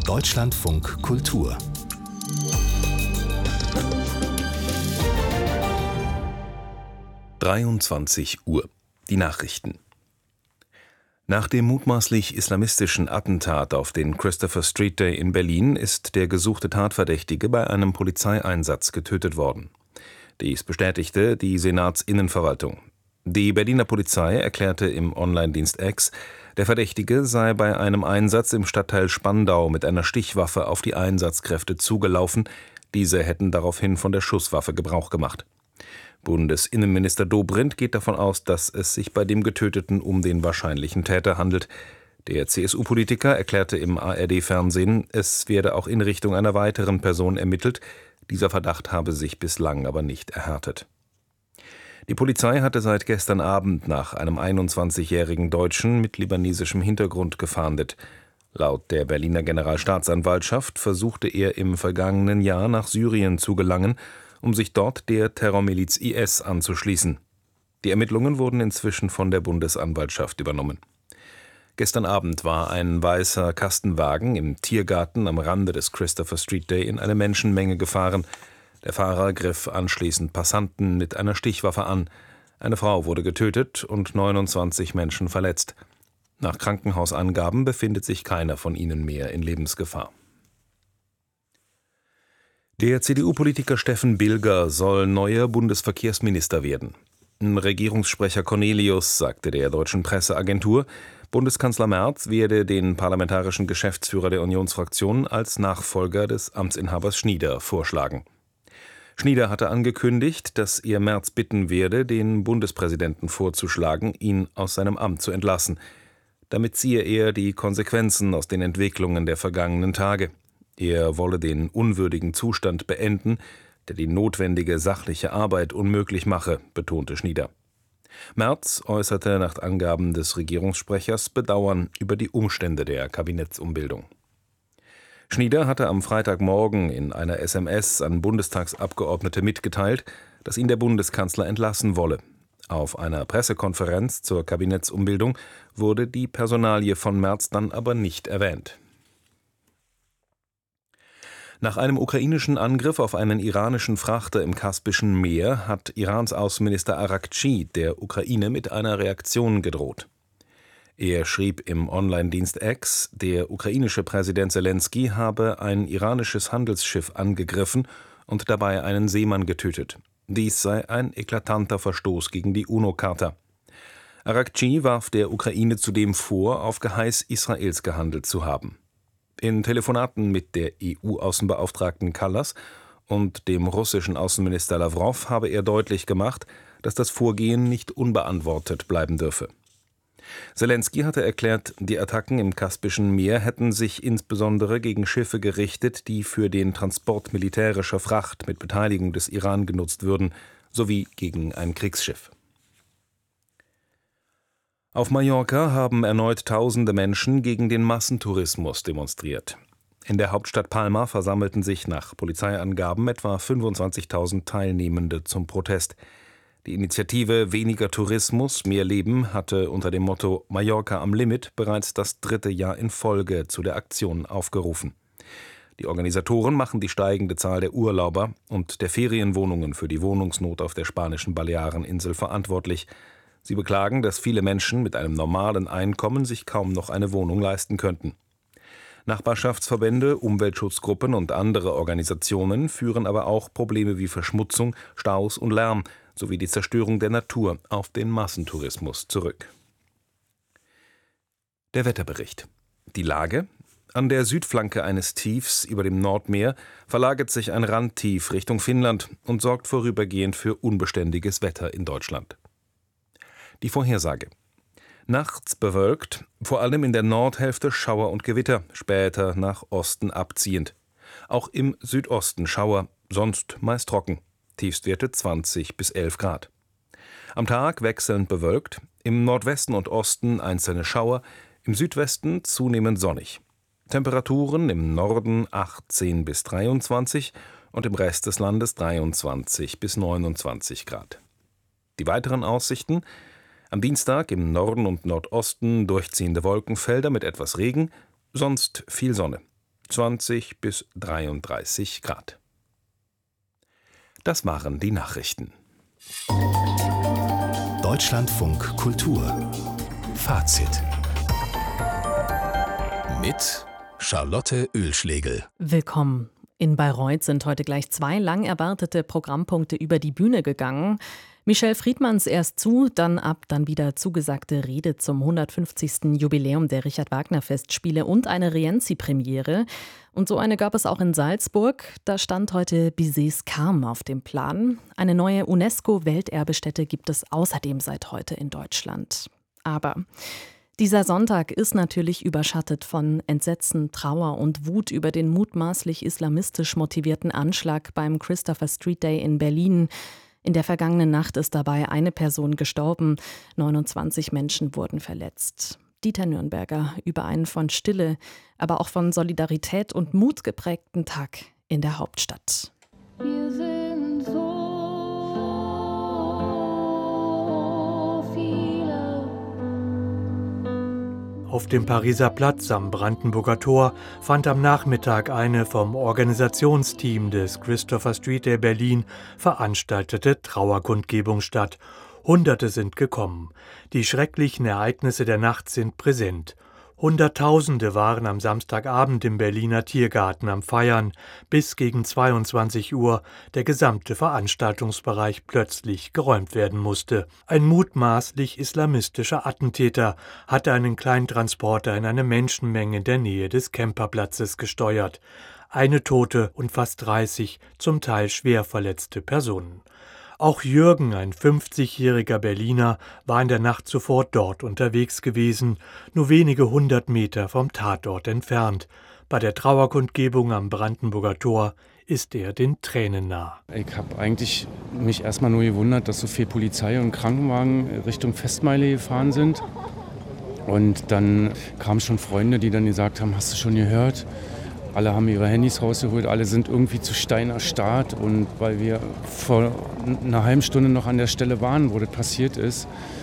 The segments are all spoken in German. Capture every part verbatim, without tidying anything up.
Deutschlandfunk Kultur dreiundzwanzig Uhr. Die Nachrichten. Nach dem mutmaßlich islamistischen Attentat auf den Christopher Street Day in Berlin ist der gesuchte Tatverdächtige bei einem Polizeieinsatz getötet worden. Dies bestätigte die Senatsinnenverwaltung. Die Berliner Polizei erklärte im Online-Dienst X, der Verdächtige sei bei einem Einsatz im Stadtteil Spandau mit einer Stichwaffe auf die Einsatzkräfte zugelaufen. Diese hätten daraufhin von der Schusswaffe Gebrauch gemacht. Bundesinnenminister Dobrindt geht davon aus, dass es sich bei dem Getöteten um den wahrscheinlichen Täter handelt. Der C S U-Politiker erklärte im A R D-Fernsehen, es werde auch in Richtung einer weiteren Person ermittelt. Dieser Verdacht habe sich bislang aber nicht erhärtet. Die Polizei hatte seit gestern Abend nach einem einundzwanzigjährigen Deutschen mit libanesischem Hintergrund gefahndet. Laut der Berliner Generalstaatsanwaltschaft versuchte er im vergangenen Jahr nach Syrien zu gelangen, um sich dort der Terrormiliz I S anzuschließen. Die Ermittlungen wurden inzwischen von der Bundesanwaltschaft übernommen. Gestern Abend war ein weißer Kastenwagen im Tiergarten am Rande des Christopher Street Day in eine Menschenmenge gefahren. Der Fahrer griff anschließend Passanten mit einer Stichwaffe an. Eine Frau wurde getötet und neunundzwanzig Menschen verletzt. Nach Krankenhausangaben befindet sich keiner von ihnen mehr in Lebensgefahr. Der C D U-Politiker Steffen Bilger soll neuer Bundesverkehrsminister werden. Ein Regierungssprecher Cornelius sagte der deutschen Presseagentur, Bundeskanzler Merz werde den parlamentarischen Geschäftsführer der Unionsfraktion als Nachfolger des Amtsinhabers Schnieder vorschlagen. Schnieder hatte angekündigt, dass er Merz bitten werde, den Bundespräsidenten vorzuschlagen, ihn aus seinem Amt zu entlassen. Damit ziehe er die Konsequenzen aus den Entwicklungen der vergangenen Tage. Er wolle den unwürdigen Zustand beenden, der die notwendige sachliche Arbeit unmöglich mache, betonte Schnieder. Merz äußerte nach Angaben des Regierungssprechers Bedauern über die Umstände der Kabinettsumbildung. Schnieder hatte am Freitagmorgen in einer S M S an Bundestagsabgeordnete mitgeteilt, dass ihn der Bundeskanzler entlassen wolle. Auf einer Pressekonferenz zur Kabinettsumbildung wurde die Personalie von Merz dann aber nicht erwähnt. Nach einem ukrainischen Angriff auf einen iranischen Frachter im Kaspischen Meer hat Irans Außenminister Araghchi der Ukraine mit einer Reaktion gedroht. Er schrieb im Online-Dienst X, der ukrainische Präsident Selenskyj habe ein iranisches Handelsschiff angegriffen und dabei einen Seemann getötet. Dies sei ein eklatanter Verstoß gegen die UNO-Charta. Araghchi warf der Ukraine zudem vor, auf Geheiß Israels gehandelt zu haben. In Telefonaten mit der E U-Außenbeauftragten Kallas und dem russischen Außenminister Lawrow habe er deutlich gemacht, dass das Vorgehen nicht unbeantwortet bleiben dürfe. Selenskyj hatte erklärt, die Attacken im Kaspischen Meer hätten sich insbesondere gegen Schiffe gerichtet, die für den Transport militärischer Fracht mit Beteiligung des Iran genutzt würden, sowie gegen ein Kriegsschiff. Auf Mallorca haben erneut tausende Menschen gegen den Massentourismus demonstriert. In der Hauptstadt Palma versammelten sich nach Polizeiangaben etwa fünfundzwanzigtausend Teilnehmende zum Protest. Die Initiative Weniger Tourismus, mehr Leben hatte unter dem Motto Mallorca am Limit bereits das dritte Jahr in Folge zu der Aktion aufgerufen. Die Organisatoren machen die steigende Zahl der Urlauber und der Ferienwohnungen für die Wohnungsnot auf der spanischen Baleareninsel verantwortlich. Sie beklagen, dass viele Menschen mit einem normalen Einkommen sich kaum noch eine Wohnung leisten könnten. Nachbarschaftsverbände, Umweltschutzgruppen und andere Organisationen führen aber auch Probleme wie Verschmutzung, Staus und Lärm sowie die Zerstörung der Natur auf den Massentourismus zurück. Der Wetterbericht. Die Lage: An der Südflanke eines Tiefs über dem Nordmeer verlagert sich ein Randtief Richtung Finnland und sorgt vorübergehend für unbeständiges Wetter in Deutschland. Die Vorhersage: Nachts bewölkt, vor allem in der Nordhälfte Schauer und Gewitter, später nach Osten abziehend. Auch im Südosten Schauer, sonst meist trocken. Tiefstwerte zwanzig bis elf Grad. Am Tag wechselnd bewölkt, im Nordwesten und Osten einzelne Schauer, im Südwesten zunehmend sonnig. Temperaturen im Norden achtzehn bis dreiundzwanzig und im Rest des Landes dreiundzwanzig bis neunundzwanzig Grad. Die weiteren Aussichten: Am Dienstag im Norden und Nordosten durchziehende Wolkenfelder mit etwas Regen, sonst viel Sonne. zwanzig bis dreiunddreißig Grad. Das waren die Nachrichten. Deutschlandfunk Kultur Fazit mit Charlotte Oehlschlegel. Willkommen. In Bayreuth sind heute gleich zwei lang erwartete Programmpunkte über die Bühne gegangen. Michel Friedmanns erst zu, dann ab, dann wieder zugesagte Rede zum hundertfünfzigsten Jubiläum der Richard-Wagner-Festspiele und eine Rienzi-Premiere. Und so eine gab es auch in Salzburg. Da stand heute Bizets Carme auf dem Plan. Eine neue UNESCO-Welterbestätte gibt es außerdem seit heute in Deutschland. Aber dieser Sonntag ist natürlich überschattet von Entsetzen, Trauer und Wut über den mutmaßlich islamistisch motivierten Anschlag beim Christopher Street Day in Berlin. In der vergangenen Nacht ist dabei eine Person gestorben, neunundzwanzig Menschen wurden verletzt. Dieter Nürnberger über einen von Stille, aber auch von Solidarität und Mut geprägten Tag in der Hauptstadt. Wir sind so Auf dem Pariser Platz am Brandenburger Tor fand am Nachmittag eine vom Organisationsteam des Christopher Street Day Berlin veranstaltete Trauerkundgebung statt. Hunderte sind gekommen. Die schrecklichen Ereignisse der Nacht sind präsent. Hunderttausende waren am Samstagabend im Berliner Tiergarten am Feiern, bis gegen zweiundzwanzig Uhr der gesamte Veranstaltungsbereich plötzlich geräumt werden musste. Ein mutmaßlich islamistischer Attentäter hatte einen Kleintransporter in eine Menschenmenge in der Nähe des Kemperplatzes gesteuert. Eine Tote und fast dreißig zum Teil schwer verletzte Personen. Auch Jürgen, ein fünfzigjähriger Berliner, war in der Nacht zuvor dort unterwegs gewesen, nur wenige hundert Meter vom Tatort entfernt. Bei der Trauerkundgebung am Brandenburger Tor ist er den Tränen nah. Ich habe eigentlich mich erstmal nur gewundert, dass so viel Polizei und Krankenwagen Richtung Festmeile gefahren sind. Und dann kamen schon Freunde, die dann gesagt haben, hast du schon gehört? Alle haben ihre Handys rausgeholt, alle sind irgendwie zu Stein erstarrt. Und weil wir vor einer halben Stunde noch an der Stelle waren, wo das passiert ist.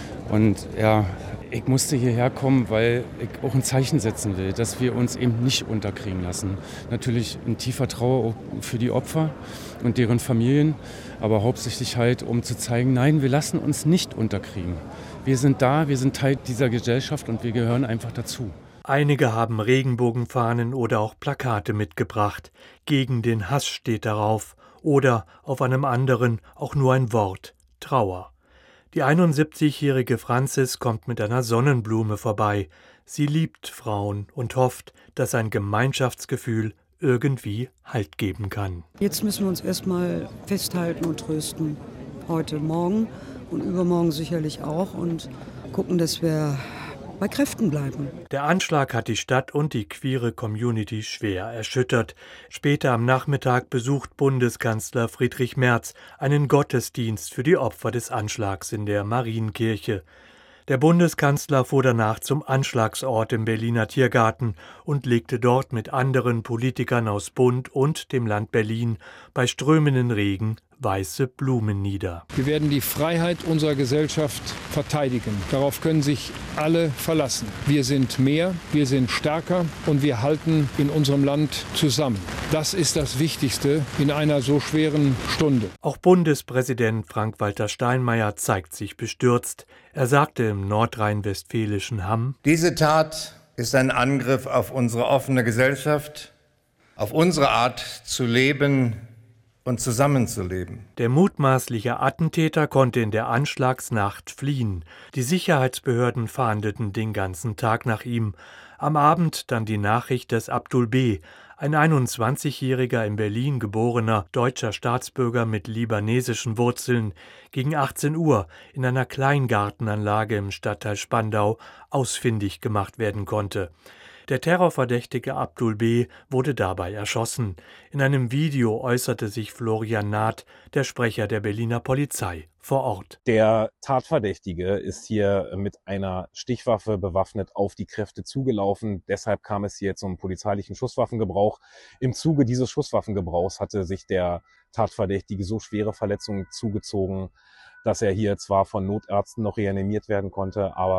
Und ja, ich musste hierher kommen, weil ich auch ein Zeichen setzen will, dass wir uns eben nicht unterkriegen lassen. Natürlich in tiefer Trauer auch für die Opfer und deren Familien, aber hauptsächlich halt, um zu zeigen, nein, wir lassen uns nicht unterkriegen. Wir sind da, wir sind Teil dieser Gesellschaft und wir gehören einfach dazu. Einige haben Regenbogenfahnen oder auch Plakate mitgebracht. Gegen den Hass steht darauf. Oder auf einem anderen auch nur ein Wort: Trauer. Die einundsiebzigjährige Franzis kommt mit einer Sonnenblume vorbei. Sie liebt Frauen und hofft, dass ein Gemeinschaftsgefühl irgendwie Halt geben kann. Jetzt müssen wir uns erstmal festhalten und trösten. Heute, morgen und übermorgen sicherlich auch. Und gucken, dass wir bei Kräften bleiben. Der Anschlag hat die Stadt und die queere Community schwer erschüttert. Später am Nachmittag besucht Bundeskanzler Friedrich Merz einen Gottesdienst für die Opfer des Anschlags in der Marienkirche. Der Bundeskanzler fuhr danach zum Anschlagsort im Berliner Tiergarten und legte dort mit anderen Politikern aus Bund und dem Land Berlin bei strömenden Regen weiße Blumen nieder. Wir werden die Freiheit unserer Gesellschaft verteidigen. Darauf können sich alle verlassen. Wir sind mehr, wir sind stärker und wir halten in unserem Land zusammen. Das ist das Wichtigste in einer so schweren Stunde. Auch Bundespräsident Frank-Walter Steinmeier zeigt sich bestürzt. Er sagte im nordrhein-westfälischen Hamm: Diese Tat ist ein Angriff auf unsere offene Gesellschaft, auf unsere Art zu leben und zusammenzuleben. Der mutmaßliche Attentäter konnte in der Anschlagsnacht fliehen. Die Sicherheitsbehörden fahndeten den ganzen Tag nach ihm. Am Abend dann die Nachricht, dass Abdul B., ein einundzwanzigjähriger in Berlin geborener deutscher Staatsbürger mit libanesischen Wurzeln, gegen achtzehn Uhr in einer Kleingartenanlage im Stadtteil Spandau ausfindig gemacht werden konnte. Der Terrorverdächtige Abdul B. wurde dabei erschossen. In einem Video äußerte sich Florian Naht, der Sprecher der Berliner Polizei, vor Ort. Der Tatverdächtige ist hier mit einer Stichwaffe bewaffnet auf die Kräfte zugelaufen. Deshalb kam es hier zum polizeilichen Schusswaffengebrauch. Im Zuge dieses Schusswaffengebrauchs hatte sich der Tatverdächtige so schwere Verletzungen zugezogen, dass er hier zwar von Notärzten noch reanimiert werden konnte, aber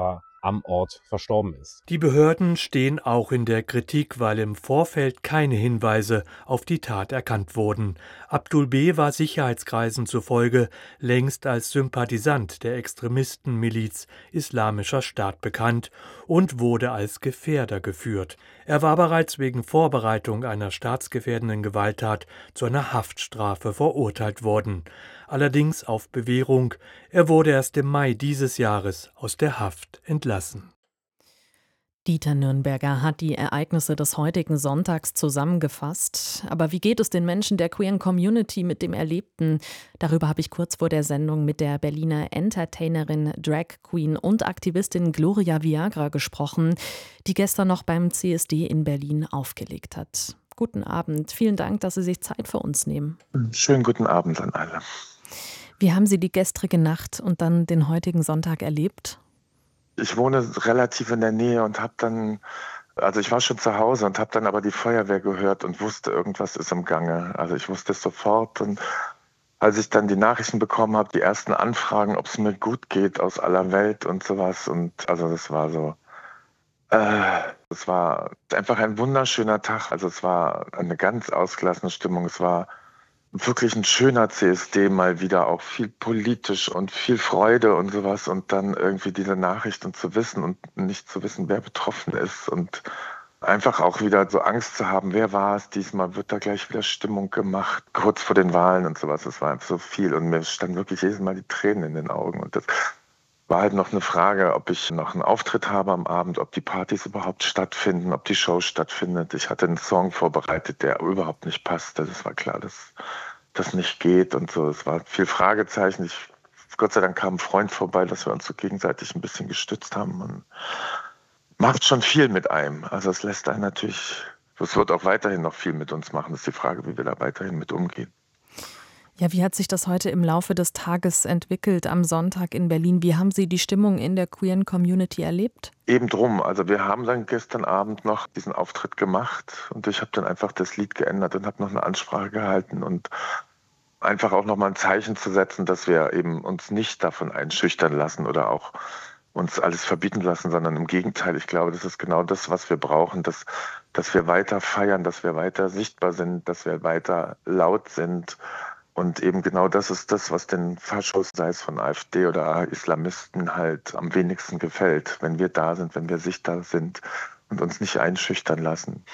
am Ort verstorben ist. Die Behörden stehen auch in der Kritik, weil im Vorfeld keine Hinweise auf die Tat erkannt wurden. Abdul B. war Sicherheitskreisen zufolge längst als Sympathisant der Extremistenmiliz Islamischer Staat bekannt und wurde als Gefährder geführt. Er war bereits wegen Vorbereitung einer staatsgefährdenden Gewalttat zu einer Haftstrafe verurteilt worden. Allerdings auf Bewährung. Er wurde erst im Mai dieses Jahres aus der Haft entlassen. Dieter Nürnberger hat die Ereignisse des heutigen Sonntags zusammengefasst. Aber wie geht es den Menschen der queeren Community mit dem Erlebten? Darüber habe ich kurz vor der Sendung mit der Berliner Entertainerin, Drag Queen und Aktivistin Gloria Viagra gesprochen, die gestern noch beim C S D in Berlin aufgelegt hat. Guten Abend. Vielen Dank, dass Sie sich Zeit für uns nehmen. Schönen guten Abend an alle. Wie haben Sie die gestrige Nacht und dann den heutigen Sonntag erlebt? Ich wohne relativ in der Nähe und habe dann, also ich war schon zu Hause und habe dann aber die Feuerwehr gehört und wusste, irgendwas ist im Gange. Also ich wusste es sofort und als ich dann die Nachrichten bekommen habe, die ersten Anfragen, ob es mir gut geht aus aller Welt und sowas und also das war so, äh, es war einfach ein wunderschöner Tag. Also es war eine ganz ausgelassene Stimmung. Es war wirklich ein schöner C S D, mal wieder auch viel politisch und viel Freude und sowas und dann irgendwie diese Nachrichten zu wissen und nicht zu wissen, wer betroffen ist und einfach auch wieder so Angst zu haben, wer war es diesmal, wird da gleich wieder Stimmung gemacht, kurz vor den Wahlen und sowas. Es war einfach so viel und mir standen wirklich jedes Mal die Tränen in den Augen und das war halt noch eine Frage, ob ich noch einen Auftritt habe am Abend, ob die Partys überhaupt stattfinden, ob die Show stattfindet. Ich hatte einen Song vorbereitet, der überhaupt nicht passte. Das war klar, dass das nicht geht und so. Es war viel Fragezeichen. Ich, Gott sei Dank kam ein Freund vorbei, dass wir uns so gegenseitig ein bisschen gestützt haben. Und macht schon viel mit einem. Also es lässt einen natürlich, es wird auch weiterhin noch viel mit uns machen. Das ist die Frage, wie wir da weiterhin mit umgehen. Ja, wie hat sich das heute im Laufe des Tages entwickelt am Sonntag in Berlin? Wie haben Sie die Stimmung in der queeren Community erlebt? Eben drum. Also wir haben dann gestern Abend noch diesen Auftritt gemacht und ich habe dann einfach das Lied geändert und habe noch eine Ansprache gehalten und einfach auch nochmal ein Zeichen zu setzen, dass wir eben uns nicht davon einschüchtern lassen oder auch uns alles verbieten lassen, sondern im Gegenteil. Ich glaube, das ist genau das, was wir brauchen, dass, dass wir weiter feiern, dass wir weiter sichtbar sind, dass wir weiter laut sind. Und eben genau das ist das, was den Faschos, sei es von AfD oder Islamisten, halt am wenigsten gefällt. Wenn wir da sind, wenn wir sichtbar sind und uns nicht einschüchtern lassen.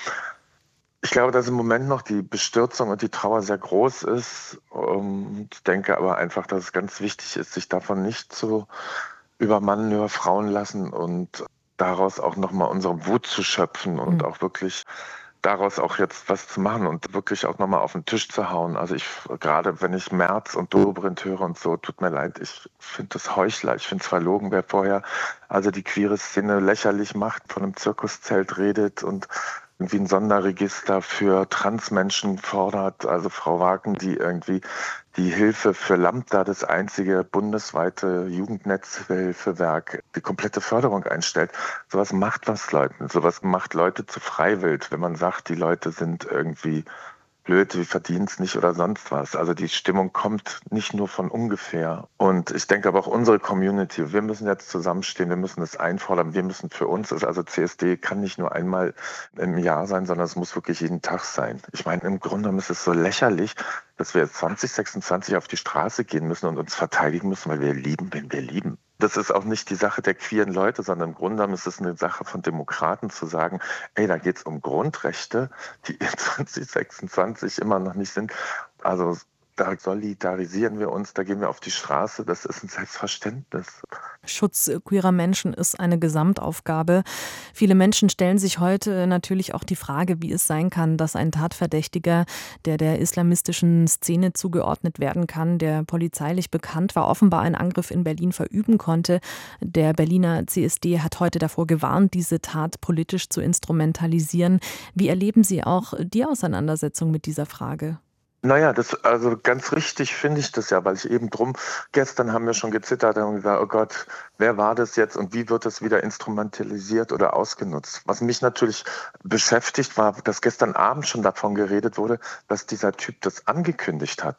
Ich glaube, dass im Moment noch die Bestürzung und die Trauer sehr groß ist. Und ich denke aber einfach, dass es ganz wichtig ist, sich davon nicht zu übermannen, überfrauen lassen und daraus auch nochmal unsere Wut zu schöpfen und mhm. auch wirklich daraus auch jetzt was zu machen und wirklich auch nochmal auf den Tisch zu hauen. Also ich, gerade wenn ich Merz und Dobrindt höre und so, tut mir leid, ich finde das Heuchler, ich finde es verlogen, wer vorher also die queere Szene lächerlich macht, von einem Zirkuszelt redet und irgendwie ein Sonderregister für Transmenschen fordert, also Frau Wagen, die irgendwie die Hilfe für Lambda, das einzige bundesweite Jugendnetzhilfewerk, die komplette Förderung einstellt. Sowas macht was Leuten, sowas macht Leute zu Freiwild, wenn man sagt, die Leute sind irgendwie blöd, wir verdienen es nicht oder sonst was. Also die Stimmung kommt nicht nur von ungefähr. Und ich denke aber auch unsere Community, wir müssen jetzt zusammenstehen, wir müssen das einfordern, wir müssen für uns, also C S D kann nicht nur einmal im Jahr sein, sondern es muss wirklich jeden Tag sein. Ich meine, im Grunde genommen ist es so lächerlich, dass wir jetzt zwanzig sechsundzwanzig auf die Straße gehen müssen und uns verteidigen müssen, weil wir lieben, wenn wir lieben. Das ist auch nicht die Sache der queeren Leute, sondern im Grunde genommen ist es eine Sache von Demokraten zu sagen, ey, da geht es um Grundrechte, die in zwanzig sechsundzwanzig immer noch nicht sind. Also da solidarisieren wir uns, da gehen wir auf die Straße, das ist ein Selbstverständnis. Schutz queerer Menschen ist eine Gesamtaufgabe. Viele Menschen stellen sich heute natürlich auch die Frage, wie es sein kann, dass ein Tatverdächtiger, der der islamistischen Szene zugeordnet werden kann, der polizeilich bekannt war, offenbar einen Angriff in Berlin verüben konnte. Der Berliner C S D hat heute davor gewarnt, diese Tat politisch zu instrumentalisieren. Wie erleben Sie auch die Auseinandersetzung mit dieser Frage? Naja, das, also ganz richtig finde ich das ja, weil ich eben drum, gestern haben wir schon gezittert und gesagt, oh Gott, wer war das jetzt und wie wird das wieder instrumentalisiert oder ausgenutzt? Was mich natürlich beschäftigt war, dass gestern Abend schon davon geredet wurde, dass dieser Typ das angekündigt hat.